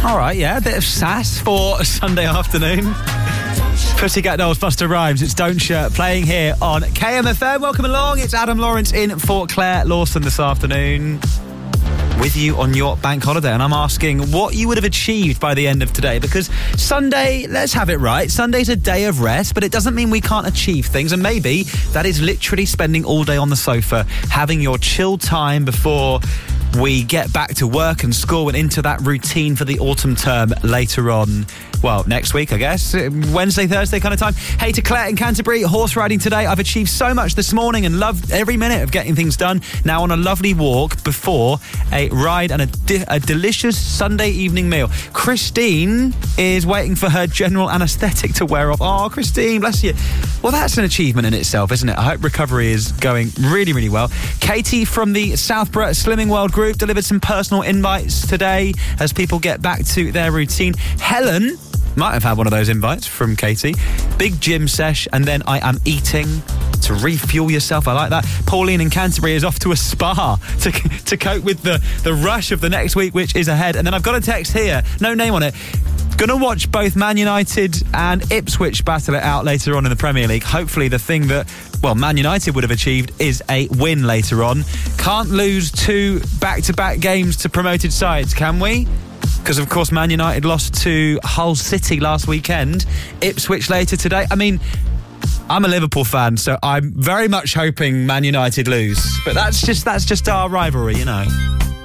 All right, yeah, a bit of sass for a Sunday afternoon. Pussycat Dolls, Busta Rhymes, it's Don't Shirt playing here on KMFM. Welcome along, it's Adam Lawrence in for Claire Lawson this afternoon with you on your bank holiday, and I'm asking what you would have achieved by the end of today, because Sunday, let's have it right, Sunday's a day of rest, but it doesn't mean we can't achieve things, and maybe that is literally spending all day on the sofa, having your chill time before we get back to work and school and into that routine for the autumn term later on. Well, next week, I guess. Wednesday, Thursday kind of time. Hey to Claire in Canterbury, horse riding today. I've achieved so much this morning and loved every minute of getting things done. Now on a lovely walk before a ride and a delicious Sunday evening meal. Christine is waiting for her general anaesthetic to wear off. Oh, Christine, bless you. Well, that's an achievement in itself, isn't it? I hope recovery is going really, really well. Katie from the Southborough Slimming World Group delivered some personal invites today as people get back to their routine. Helen might have had one of those invites from Katie. Big gym sesh, and then I am eating to refuel yourself. I like that. Pauline in Canterbury is off to a spa to cope with the rush of the next week, which is ahead. And then I've got a text here, no name on it. Going to watch both Man United and Ipswich battle it out later on in the Premier League. Hopefully the thing that, well, Man United would have achieved is a win later on. Can't lose 2 back-to-back games to promoted sides, can we? Because, of course, Man United lost to Hull City last weekend. Ipswich later today. I mean, I'm a Liverpool fan, so I'm very much hoping Man United lose. But that's just our rivalry, you know.